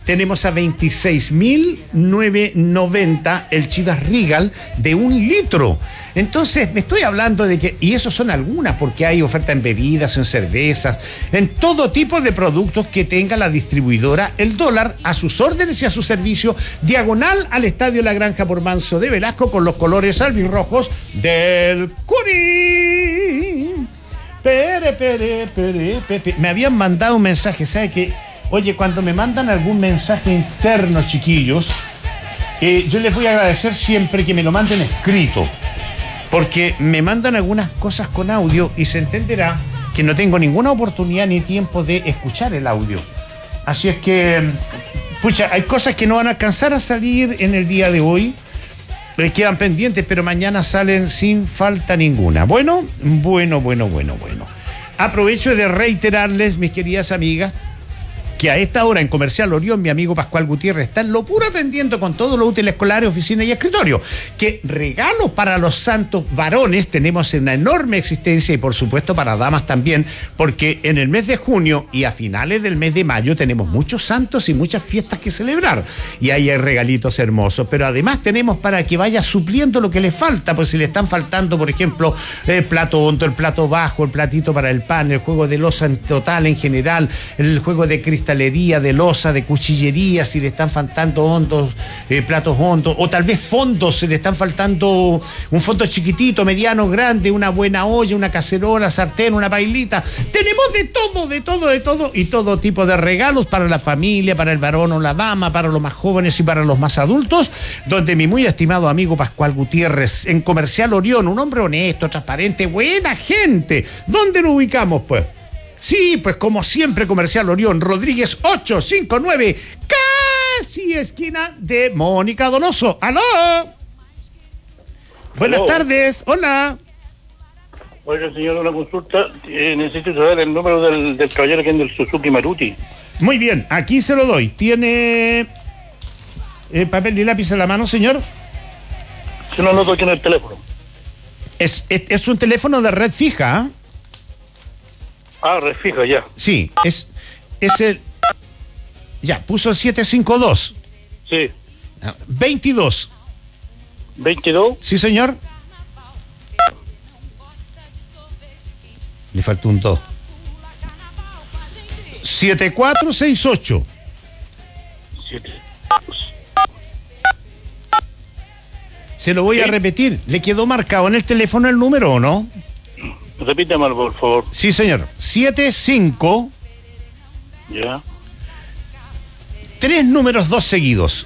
tenemos a 26.990 el Chivas Regal de 1 litro. Entonces, me estoy hablando de que, y eso son algunas, porque hay oferta en bebidas, en cervezas, en todo tipo de productos que tenga la distribuidora El Dólar a sus órdenes y a su servicio, diagonal al Estadio La Granja por Manso de Velasco, con los colores albirrojos del Curi. Me habían mandado un mensaje, ¿sabe qué? Oye, cuando me mandan algún mensaje interno, chiquillos, yo les voy a agradecer siempre que me lo manden escrito, porque me mandan algunas cosas con audio y se entenderá que no tengo ninguna oportunidad ni tiempo de escuchar el audio. Así es que, pucha, hay cosas que no van a alcanzar a salir en el día de hoy, quedan pendientes, pero mañana salen sin falta ninguna. Bueno. Aprovecho de reiterarles, mis queridas amigas, que a esta hora en Comercial Orión, mi amigo Pascual Gutiérrez está en lo puro atendiendo con todos los útiles escolares, oficina y escritorio. Que regalos para los santos varones tenemos una enorme existencia y por supuesto para damas también, porque en el mes de junio y a finales del mes de mayo tenemos muchos santos y muchas fiestas que celebrar. Y ahí hay regalitos hermosos, pero además tenemos para que vaya supliendo lo que le falta, pues si le están faltando, por ejemplo, el plato hondo, el plato bajo, el platito para el pan, el juego de loza en total en general, el juego de cristal, de loza, de cuchillería, si le están faltando hondos, platos hondos, o tal vez fondos, si le están faltando un fondo chiquitito, mediano, grande, una buena olla, una cacerola, sartén, una pailita. Tenemos de todo, y todo tipo de regalos para la familia, para el varón o la dama, para los más jóvenes y para los más adultos, donde mi muy estimado amigo Pascual Gutiérrez, en Comercial Orión, un hombre honesto, transparente, buena gente. ¿Dónde lo ubicamos, pues? Sí, pues como siempre, Comercial Orión, Rodríguez 859, casi esquina de Mónica Donoso. ¡Aló! Buenas tardes, hola. Oiga, señor, una consulta. Necesito saber el número del caballero que es del Suzuki Maruti. Muy bien, aquí se lo doy. ¿Tiene papel y lápiz en la mano, señor? Se lo anoto aquí en el teléfono. Es un teléfono de red fija, ¿eh? Ah, refija, ya. Sí, es el... Ya, puso el 752. Sí. 22. ¿22? Sí, señor. Le faltó un 2. 7468. 7. Se lo voy a repetir. ¿Le quedó marcado en el teléfono el número o no? Repítame, por favor. Sí, señor. 75. Ya. 3 números 2 seguidos.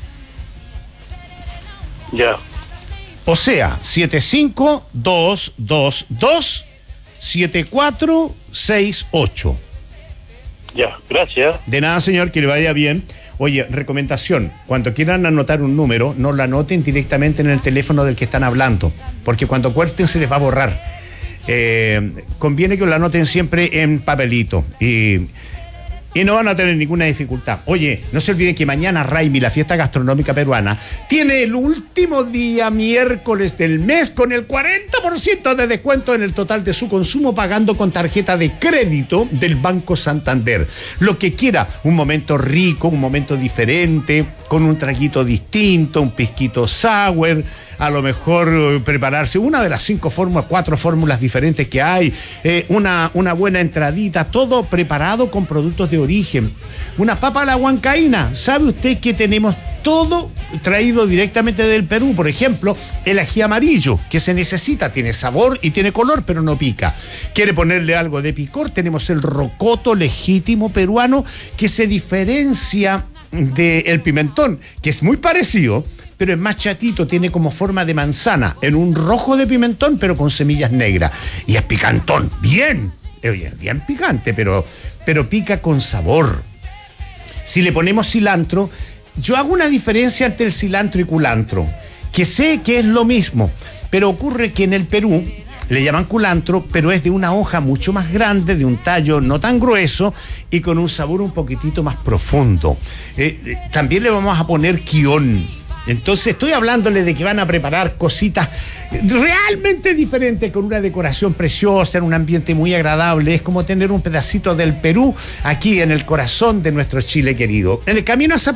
Ya. O sea, 75222 7468. Ya, gracias. De nada, señor, que le vaya bien. Oye, recomendación, cuando quieran anotar un número, no lo anoten directamente en el teléfono del que están hablando, porque cuando cuenten se les va a borrar. Conviene que lo anoten siempre en papelito y no van a tener ninguna dificultad. Oye, no se olviden que mañana Raimi, la fiesta gastronómica peruana, tiene el último día miércoles del mes con el 40% de descuento en el total de su consumo pagando con tarjeta de crédito del Banco Santander. Lo que quiera, un momento rico, un momento diferente, con un traguito distinto, un pisquito sour, a lo mejor prepararse una de las 4 fórmulas diferentes que hay, una buena entradita, todo preparado con productos de origen. Una papa a la huancaína, ¿sabe usted que tenemos todo traído directamente del Perú? Por ejemplo, el ají amarillo, que se necesita, tiene sabor y tiene color, pero no pica. ¿Quiere ponerle algo de picor? Tenemos el rocoto legítimo peruano, que se diferencia del pimentón, que es muy parecido, pero es más chatito, tiene como forma de manzana, en un rojo de pimentón, pero con semillas negras. Y es picantón, bien picante, pero pica con sabor. Si le ponemos cilantro, yo hago una diferencia entre el cilantro y culantro, que sé que es lo mismo, pero ocurre que en el Perú le llaman culantro, pero es de una hoja mucho más grande, de un tallo no tan grueso y con un sabor un poquitito más profundo. También le vamos a poner quión. Entonces estoy hablándole de que van a preparar cositas realmente diferentes, con una decoración preciosa, en un ambiente muy agradable. Es como tener un pedacito del Perú aquí en el corazón de nuestro Chile querido. En el camino a Zapata